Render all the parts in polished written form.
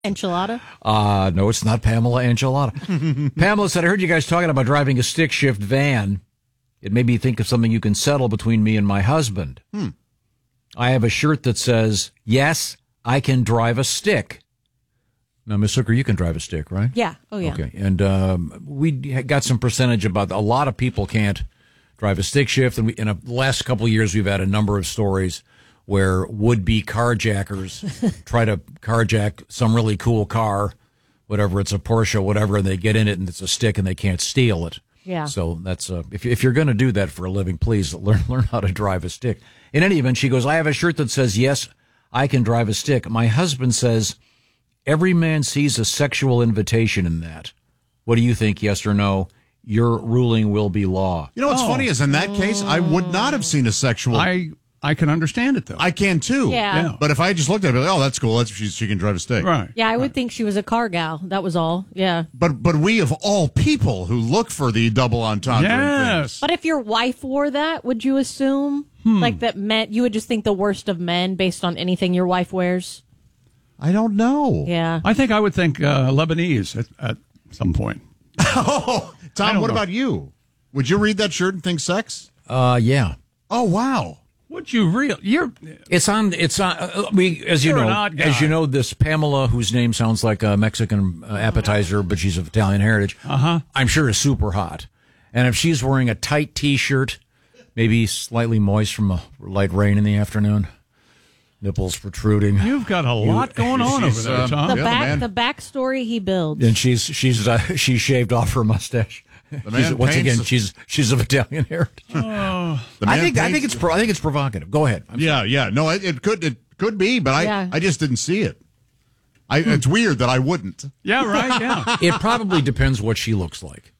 Enchilada? No, it's not Pamela Enchilada. Pamela said, I heard you guys talking about driving a stick shift van. It made me think of something you can settle between me and my husband. I have a shirt that says, yes, I can drive a stick. Now, Miss Hooker, you can drive a stick, right? Yeah. Oh, yeah. Okay. And we got some percentage about a lot of people can't drive a stick shift. And in the last couple of years, we've had a number of stories where would-be carjackers try to carjack some really cool car, whatever, it's a Porsche, whatever, and they get in it and it's a stick and they can't steal it. Yeah. So that's if you're going to do that for a living, please learn how to drive a stick. In any event, she goes, I have a shirt that says, yes, I can drive a stick. My husband says, every man sees a sexual invitation in that. What do you think, yes or no? Your ruling will be law. You know what's funny is in that case, I would not have seen a sexual. I can understand it, though. I can, too. Yeah. But if I just looked at it, I'd be like, oh, that's cool. She can drive a stick. Right. Yeah, I would think she was a car gal. That was all. Yeah. But we, of all people, who look for the double entendre and things. But if your wife wore that, would you assume like that meant you would just think the worst of men based on anything your wife wears? I don't know. Yeah. I think I would think Lebanese at some point. Oh, Tom, what about you? Would you read that shirt and think sex? Yeah. Oh, wow. Would you really? It's on. As you know, this Pamela, whose name sounds like a Mexican appetizer, but she's of Italian heritage. I'm sure is super hot. And if she's wearing a tight T-shirt, maybe slightly moist from a light rain in the afternoon, nipples protruding. You've got a lot going on over there, Tom. The backstory he builds. And she shaved off her mustache. She's of Italian heritage. I think it's provocative. Go ahead. Yeah. No, it could be, but I just didn't see it. It's weird that I wouldn't. Yeah, right. Yeah. It probably depends what she looks like.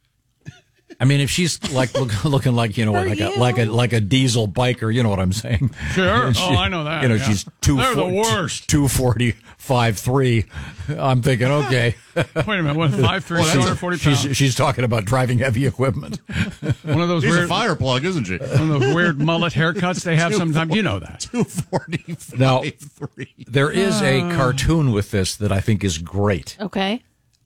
I mean, if she's like looking like like a diesel biker, you know what I'm saying? Sure. I know that. She's they're the worst. 240, 5'3". I'm thinking, okay. Wait a minute, what? 5'3", 240 pounds. She's talking about driving heavy equipment. One of those She's weird a fire plug, isn't she? One of those weird mullet haircuts they have sometimes. You know that. 240, now, 5'3". there is a cartoon with this that I think is great. Okay.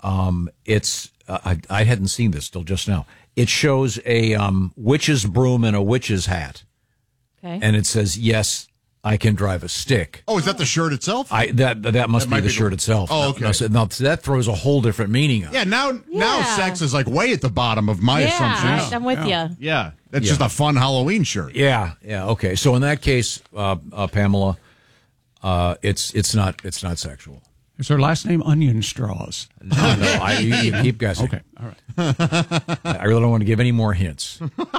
It's I hadn't seen this till just now. It shows a witch's broom and a witch's hat. Okay. And it says, yes, I can drive a stick. Oh, is that the shirt itself? That must be the shirt itself. Oh, okay. Now, that throws a whole different meaning on it. Yeah, now sex is like way at the bottom of my assumptions. I'm with you. Yeah, that's just a fun Halloween shirt. Yeah, okay. So in that case, Pamela, it's not sexual. Is her last name Onion Straws? No, you keep guessing. Okay, all right. I really don't want to give any more hints.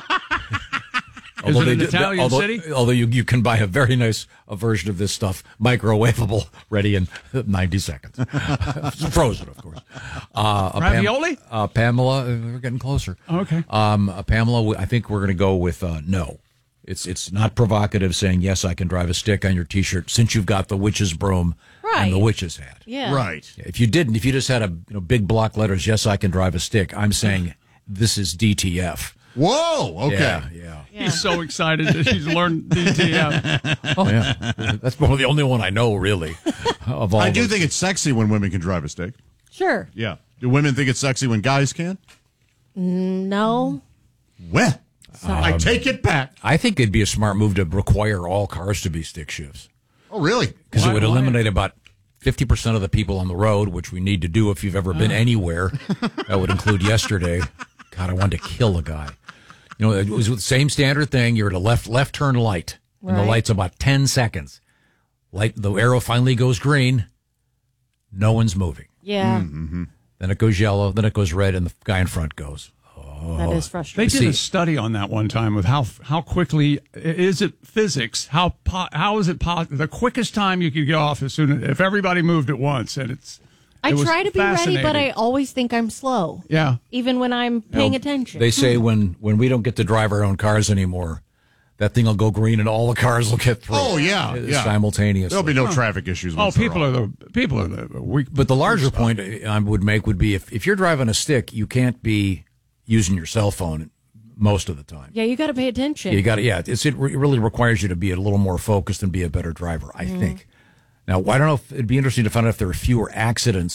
Is it an Italian city? Although you can buy a very nice version of this stuff, microwavable, ready in 90 seconds. Frozen, of course. Ravioli? Pamela, we're getting closer. Okay. Pamela, I think we're going to go with no. It's not provocative saying, yes, I can drive a stick on your T-shirt since you've got the witch's broom and the witch's hat. Yeah. Right. If you just had a big block letters, yes, I can drive a stick, I'm saying this is DTF. Whoa, okay. Yeah. He's so excited that he's learned DTF. Oh, yeah. That's probably the only one I know, really, of all I do think it's sexy when women can drive a stick. Sure. Yeah. Do women think it's sexy when guys can? No. Well, I take it back. I think it'd be a smart move to require all cars to be stick shifts. Oh, really? Because it would eliminate about 50% of the people on the road, which we need to do if you've ever been anywhere. That would include yesterday. God, I wanted to kill a guy. It was the same standard thing. You're at a left turn light, and the light's about 10 seconds. The arrow finally goes green. No one's moving. Yeah. Mm-hmm. Then it goes yellow. Then it goes red, and the guy in front goes. Oh. That is frustrating. They did a study on that one time with how quickly is it physics? How is it the quickest time you could get off if everybody moved at once? And I try to be ready, but I always think I'm slow. Yeah. Even when I'm paying attention. They say when we don't get to drive our own cars anymore, that thing will go green and all the cars will get through. Oh, yeah. Simultaneously. There'll be no traffic issues. People are the weak. But the larger point I would make would be if you're driving a stick, you can't be using your cell phone most of the time. Yeah, you got to pay attention. It really requires you to be a little more focused and be a better driver, I think. Now, I don't know if it'd be interesting to find out if there are fewer accidents